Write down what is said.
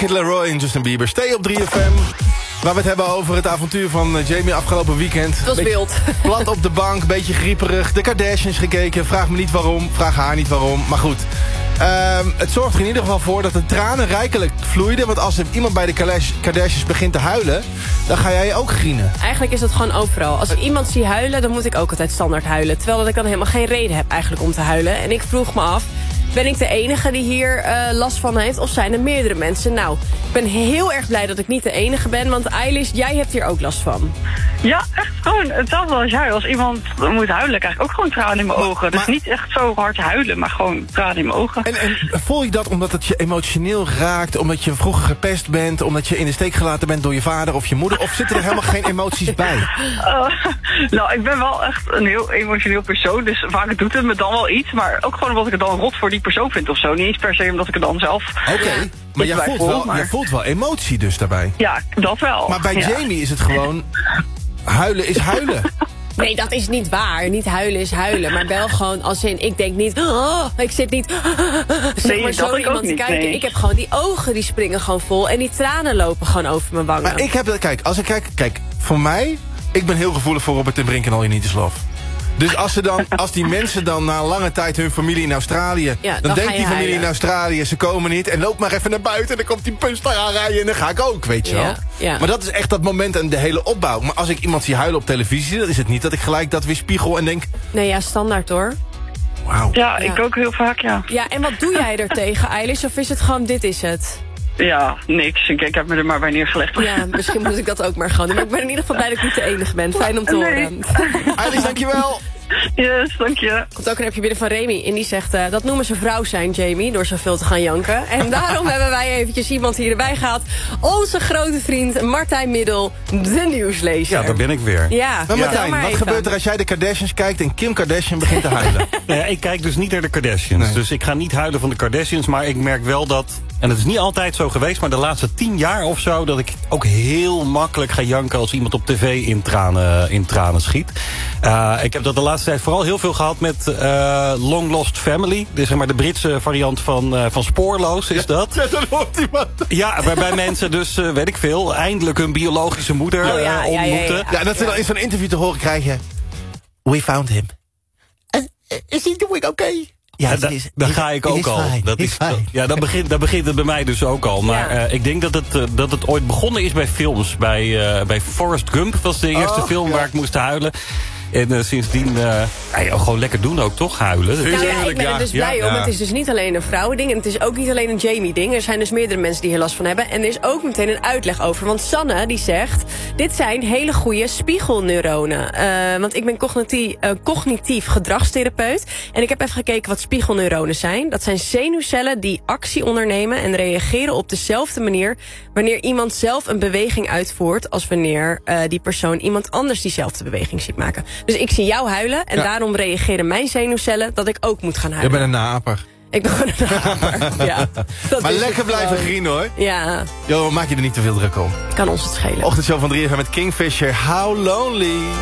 Kid Laroi en Justin Bieber. Stay op 3FM. Waar we het hebben over het avontuur van Jamie afgelopen weekend. Het was wild. Plat op de bank, beetje grieperig. De Kardashians gekeken. Vraag me niet waarom. Vraag haar niet waarom. Maar goed. Het zorgt er in ieder geval voor dat de tranen rijkelijk vloeiden. Want als er iemand bij de Kardashians begint te huilen, dan ga jij ook grienen. Eigenlijk is dat gewoon overal. Als ik iemand zie huilen, dan moet ik ook altijd standaard huilen. Terwijl dat ik dan helemaal geen reden heb eigenlijk om te huilen. En ik vroeg me af, ben ik de enige die hier last van heeft? Of zijn er meerdere mensen? Nou, ik ben heel erg blij dat ik niet de enige ben. Want Eilish, jij hebt hier ook last van. Ja, echt gewoon hetzelfde als jij. Als iemand moet huilen, krijg ik ook gewoon tranen in mijn ogen. Dus niet echt zo hard huilen, maar gewoon tranen in mijn ogen. En voel je dat omdat het je emotioneel raakt? Omdat je vroeger gepest bent? Omdat je in de steek gelaten bent door je vader of je moeder? Of zitten er helemaal geen emoties bij? Nou, ik ben wel echt een heel emotioneel persoon. Dus vaak doet het me dan wel iets. Maar ook gewoon omdat ik het dan rot voor die persoon vind of zo. Niet eens per se omdat ik het dan zelf... Oké, maar jij voelt wel emotie dus daarbij. Ja, dat wel. Maar bij Jamie is het gewoon... Huilen is huilen. Nee, dat is niet waar. Niet huilen is huilen. Maar wel gewoon als in, ik denk niet... Oh, ik zit niet... zeg maar zo iemand te kijken. Nee. Ik heb gewoon die ogen, die springen gewoon vol. En die tranen lopen gewoon over mijn wangen. Maar ik heb... Kijk, voor mij... Ik ben heel gevoelig voor Robert ten Brink en All You Need Is Love. Dus als die mensen dan na lange tijd hun familie in Australië... Ja, dan denkt die familie huilen. in Australië, ze komen niet... en loop maar even naar buiten en dan komt die bus daar aanrijden... en dan ga ik ook, weet je wel. Ja. Maar dat is echt dat moment en de hele opbouw. Maar als ik iemand zie huilen op televisie... dan is het niet dat ik gelijk dat weer spiegel en denk... Nee, ja, standaard hoor. Wauw. Ja, ik ook heel vaak, ja. Ja, en wat doe jij er tegen, Eilish? Of is het gewoon, dit is het? Ja, niks. Ik heb me er maar bij neergelegd. Ja, misschien moet ik dat ook maar gaan doen. Maar ik ben in ieder geval blij dat ik niet de enige ben. Fijn om te horen. Eilish, dankjewel. Yes, dank je. Komt ook een appje binnen van Remy. En die zegt, dat noemen ze vrouw zijn, Jamie. Door zoveel te gaan janken. En daarom hebben wij eventjes iemand die erbij gaat. Onze grote vriend Martijn Middel, de nieuwslezer. Ja, daar ben ik weer. Ja, maar Martijn, wat gebeurt er als jij de Kardashians kijkt... en Kim Kardashian begint te huilen? Nou ja, ik kijk dus niet naar de Kardashians. Nee. Dus ik ga niet huilen van de Kardashians. Maar ik merk wel dat... En het is niet altijd zo geweest, maar de laatste 10 jaar of zo... dat ik ook heel makkelijk ga janken als iemand op tv in tranen schiet. Ik heb dat de laatste tijd vooral heel veel gehad met Long Lost Family. Dus zeg maar de Britse variant van Spoorloos is dat. Ja, dat hoort iemand. Ja, waarbij mensen dus, weet ik veel... eindelijk hun biologische moeder ontmoeten. Ja, dat ze dan in zo'n interview te horen krijgen... We found him. Is he doing okay? Ja, daar ga ik ook al. Ja, dan begint het bij mij dus ook al. Maar ik denk dat het ooit begonnen is bij films. Bij Forrest Gump was de eerste film waar ik moest huilen. En sindsdien gewoon lekker doen ook, toch? Huilen. Nou ja, ik ben er dus blij om. Het is dus niet alleen een vrouwending. En het is ook niet alleen een Jamie-ding. Er zijn dus meerdere mensen die hier last van hebben. En er is ook meteen een uitleg over. Want Sanne, die zegt... Dit zijn hele goede spiegelneuronen. Want ik ben cognitief gedragstherapeut. En ik heb even gekeken wat spiegelneuronen zijn. Dat zijn zenuwcellen die actie ondernemen... en reageren op dezelfde manier... wanneer iemand zelf een beweging uitvoert... als wanneer die persoon iemand anders diezelfde beweging ziet maken. Dus ik zie jou huilen en daarom reageren mijn zenuwcellen dat ik ook moet gaan huilen. Je bent een naaper. Ik ben gewoon een naaper, ja. Maar lekker blijven grienen hoor. Ja. Jo, maak je er niet te veel druk om. Kan ons het schelen. Ochtendshow van 3FM met Kingfisher, How Lonely.